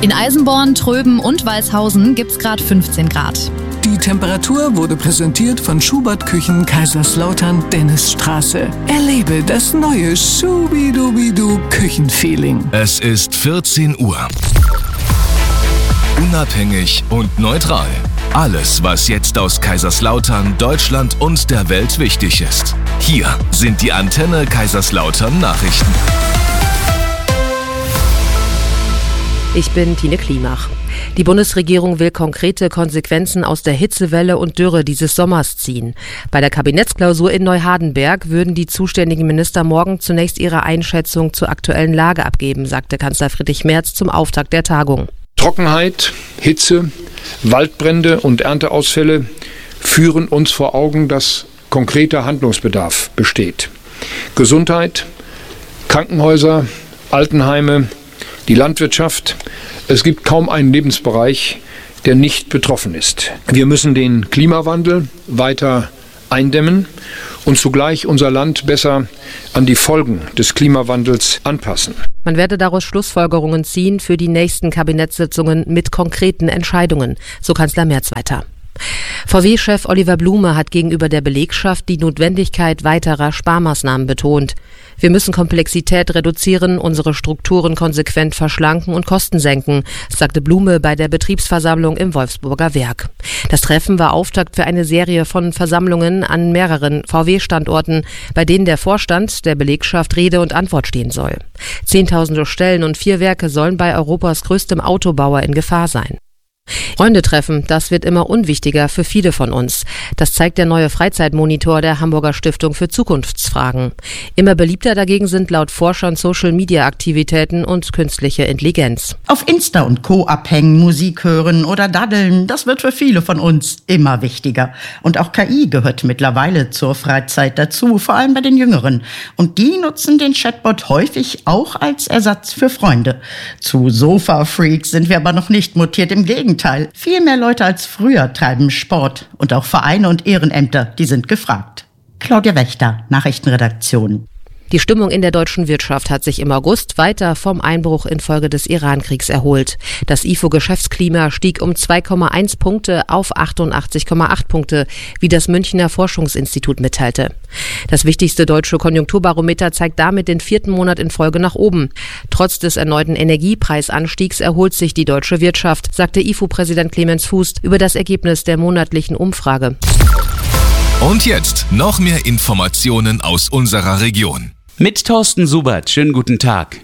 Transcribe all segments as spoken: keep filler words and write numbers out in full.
In Eisenborn, Tröben und Walshausen gibt's gerade fünfzehn Grad. Die Temperatur wurde präsentiert von Schubert Küchen Kaiserslautern Dennisstraße. Erlebe das neue Schubidubidu Küchenfeeling. Es ist vierzehn Uhr. Unabhängig und neutral. Alles, was jetzt aus Kaiserslautern, Deutschland und der Welt wichtig ist. Hier sind die Antenne Kaiserslautern Nachrichten. Ich bin Tine Klimach. Die Bundesregierung will konkrete Konsequenzen aus der Hitzewelle und Dürre dieses Sommers ziehen. Bei der Kabinettsklausur in Neuhardenberg würden die zuständigen Minister morgen zunächst ihre Einschätzung zur aktuellen Lage abgeben, sagte Kanzler Friedrich Merz zum Auftakt der Tagung. Trockenheit, Hitze, Waldbrände und Ernteausfälle führen uns vor Augen, dass konkreter Handlungsbedarf besteht. Gesundheit, Krankenhäuser, Altenheime, die Landwirtschaft. Es gibt kaum einen Lebensbereich, der nicht betroffen ist. Wir müssen den Klimawandel weiter eindämmen und zugleich unser Land besser an die Folgen des Klimawandels anpassen. Man werde daraus Schlussfolgerungen ziehen für die nächsten Kabinettssitzungen mit konkreten Entscheidungen, so Kanzler Merz weiter. V W-Chef Oliver Blume hat gegenüber der Belegschaft die Notwendigkeit weiterer Sparmaßnahmen betont. Wir müssen Komplexität reduzieren, unsere Strukturen konsequent verschlanken und Kosten senken, sagte Blume bei der Betriebsversammlung im Wolfsburger Werk. Das Treffen war Auftakt für eine Serie von Versammlungen an mehreren V W-Standorten, bei denen der Vorstand der Belegschaft Rede und Antwort stehen soll. Zehntausende Stellen und vier Werke sollen bei Europas größtem Autobauer in Gefahr sein. Freunde treffen, das wird immer unwichtiger für viele von uns. Das zeigt der neue Freizeitmonitor der Hamburger Stiftung für Zukunftsfragen. Immer beliebter dagegen sind laut Forschern Social-Media-Aktivitäten und künstliche Intelligenz. Auf Insta und Co. abhängen, Musik hören oder daddeln, das wird für viele von uns immer wichtiger. Und auch K I gehört mittlerweile zur Freizeit dazu, vor allem bei den Jüngeren. Und die nutzen den Chatbot häufig auch als Ersatz für Freunde. Zu Sofa-Freaks sind wir aber noch nicht mutiert, im Gegenteil. Viel mehr Leute als früher treiben Sport. Und auch Vereine und Ehrenämter, die sind gefragt. Claudia Wächter, Nachrichtenredaktion. Die Stimmung in der deutschen Wirtschaft hat sich im August weiter vom Einbruch infolge des Iran-Kriegs erholt. Das I F O-Geschäftsklima stieg um zwei Komma eins Punkte auf achtundachtzig Komma acht Punkte, wie das Münchner Forschungsinstitut mitteilte. Das wichtigste deutsche Konjunkturbarometer zeigt damit den vierten Monat in Folge nach oben. Trotz des erneuten Energiepreisanstiegs erholt sich die deutsche Wirtschaft, sagte I F O-Präsident Clemens Fuß über das Ergebnis der monatlichen Umfrage. Und jetzt noch mehr Informationen aus unserer Region. Mit Thorsten Subert, schönen guten Tag.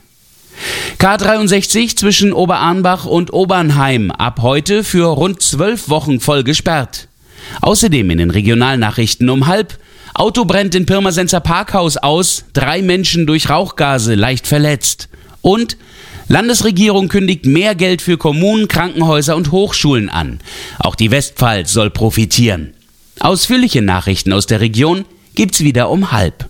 K dreiundsechzig zwischen Oberarnbach und Obernheim ab heute für rund zwölf Wochen voll gesperrt. Außerdem in den Regionalnachrichten um halb: Auto brennt in Pirmasenser Parkhaus aus, drei Menschen durch Rauchgase leicht verletzt. Und Landesregierung kündigt mehr Geld für Kommunen, Krankenhäuser und Hochschulen an. Auch die Westpfalz soll profitieren. Ausführliche Nachrichten aus der Region gibt's wieder um halb.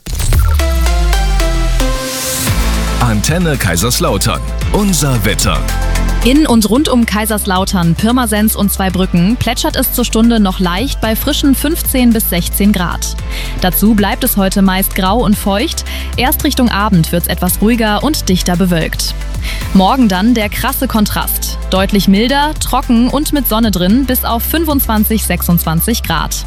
Antenne Kaiserslautern. Unser Wetter. In und rund um Kaiserslautern, Pirmasens und Zweibrücken plätschert es zur Stunde noch leicht bei frischen fünfzehn bis sechzehn Grad. Dazu bleibt es heute meist grau und feucht. Erst Richtung Abend wird es etwas ruhiger und dichter bewölkt. Morgen dann der krasse Kontrast. Deutlich milder, trocken und mit Sonne drin bis auf fünfundzwanzig, sechsundzwanzig Grad.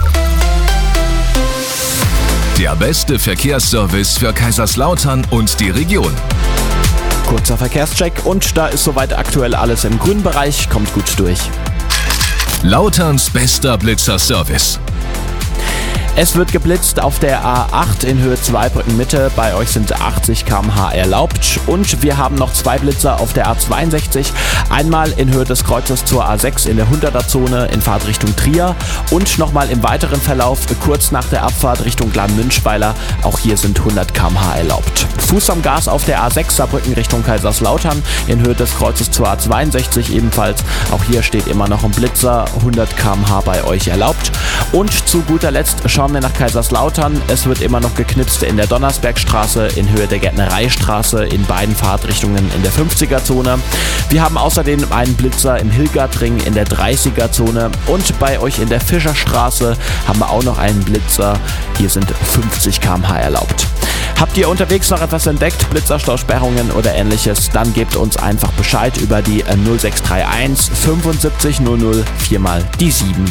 Der beste Verkehrsservice für Kaiserslautern und die Region. Kurzer Verkehrscheck und da ist soweit aktuell alles im grünen Bereich, kommt gut durch. Lauterns bester Blitzer-Service. Es wird geblitzt auf der A acht in Höhe Zweibrücken Mitte. Bei euch sind achtzig Kilometer pro Stunde erlaubt. Und wir haben noch zwei Blitzer auf der A zweiundsechzig. Einmal in Höhe des Kreuzes zur A sechs in der hunderter-Zone in Fahrtrichtung Trier. Und nochmal im weiteren Verlauf kurz nach der Abfahrt Richtung Glan-Münchweiler. Auch hier sind hundert Kilometer pro Stunde erlaubt. Fuß am Gas auf der A sechs Saarbrücken Richtung Kaiserslautern. In Höhe des Kreuzes zur A zweiundsechzig ebenfalls. Auch hier steht immer noch ein Blitzer. hundert Kilometer pro Stunde bei euch erlaubt. Und zu guter Letzt schauen wir nach Kaiserslautern. Es wird immer noch geknipst in der Donnersbergstraße, in Höhe der Gärtnereistraße, in beiden Fahrtrichtungen in der fünfziger-Zone. Wir haben außerdem einen Blitzer im Hilgertring in der dreißiger-Zone und bei euch in der Fischerstraße haben wir auch noch einen Blitzer. Hier sind fünfzig Kilometer pro Stunde erlaubt. Habt ihr unterwegs noch etwas entdeckt, Blitzerstau, Sperrungen oder ähnliches, dann gebt uns einfach Bescheid über die null sechs drei eins fünfundsiebzig null null viermal die sieben.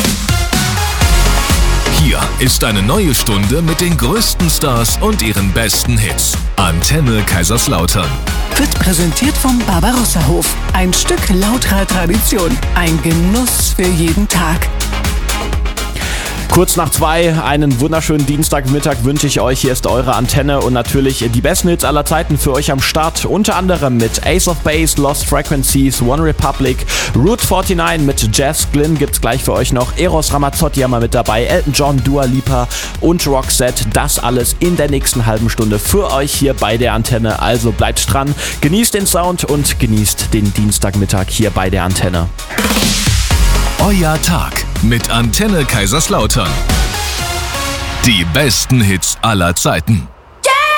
Hier ist eine neue Stunde mit den größten Stars und ihren besten Hits. Antenne Kaiserslautern. Wird präsentiert vom Barbarossa-Hof. Ein Stück lauterer Tradition. Ein Genuss für jeden Tag. Kurz nach zwei, einen wunderschönen Dienstagmittag wünsche ich euch. Hier ist eure Antenne und natürlich die besten Hits aller Zeiten für euch am Start. Unter anderem mit Ace of Base, Lost Frequencies, One Republic, Route neunundvierzig mit Jazz Glynn gibt's gleich für euch noch. Eros Ramazzotti haben wir mit dabei, Elton John, Dua Lipa und Roxette. Das alles in der nächsten halben Stunde für euch hier bei der Antenne. Also bleibt dran, genießt den Sound und genießt den Dienstagmittag hier bei der Antenne. Euer Tag mit Antenne Kaiserslautern. Die besten Hits aller Zeiten.